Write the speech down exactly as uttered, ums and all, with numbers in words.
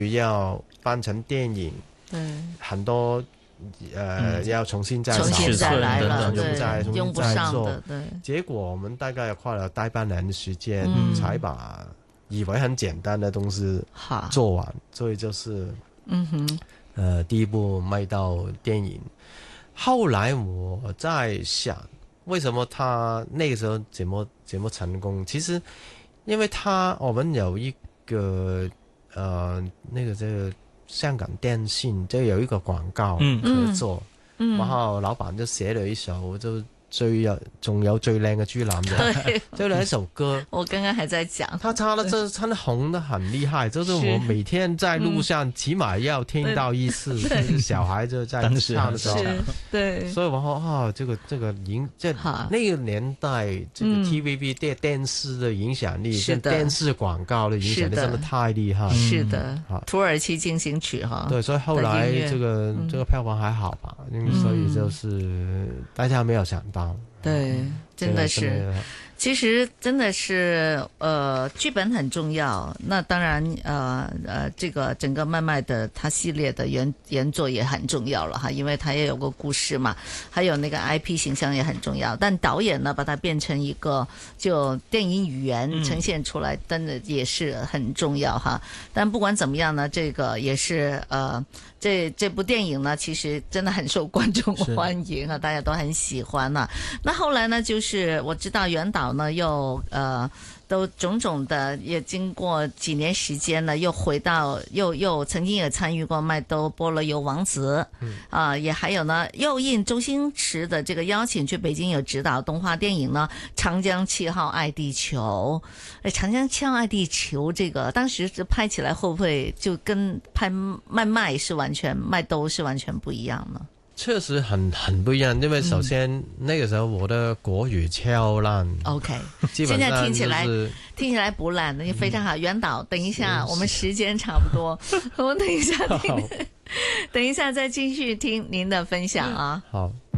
要翻成電影， 對， 很多呃、嗯、要重新再重新再來了， 重新再重新再做， 對， 結果我們大概花了大半年的時間，嗯、才把以為很簡單的東西做完，所以就是嗯哼，呃第一部賣到電影。後來我在想，為什麼他那個時候這麼這麼成功？其實因為他我們有一個呃那個這個香港電信就有一個廣告合作，嗯嗯、然後老闆就寫了一首就最有仲有最靚嘅豬腩嘅，就有一首歌。 我剛剛還在講， 他唱的這真的紅得很厲害，就是我每天在路上起碼要聽到一次，小孩就在唱的時候， 對， 所以我話啊，這個這個影，即係那個年代，這個 T V B 電電視的影響力，跟電視廣告的影響力真的太厲害。 是的，土耳其進行曲哈。 對，所以後來這個這個票房還好吧，所以就是大家沒有想到。 對，真的是，其實真的是，呃，劇本很重要。那當然，呃呃，這個整個麥麥的它系列的原原作也很重要了哈，因為它也有個故事嘛，還有那個 I P 形象也很重要。但導演呢，把它變成一個就電影語言呈現出來，真的也是很重要哈。但不管怎麼樣呢，這個也是呃。這這部電影呢，其實真的很受觀眾歡迎啊，大家都很喜歡啊。那後來呢，就是我知道袁導呢又呃都種種的，也經過幾年時間呢，又回到又又曾經也參與過麥兜菠蘿油王子，嗯啊，也還有呢，又應周星馳的這個邀請去北京有指導動畫電影呢《長江七號愛地球》。誒，《長江七號愛地球》這個當時拍起來會不會就跟拍麥麥是完全麥兜是完全不一樣呢？ 確實很很不一樣，因為首先、嗯、那個時候我的國語超爛。OK， 基本上、就是、現在聽起來聽起來不爛，那就非常好。袁導，等一下，我們時間差不多，我們等一下聽，等一下再繼續聽您的分享啊。好。好。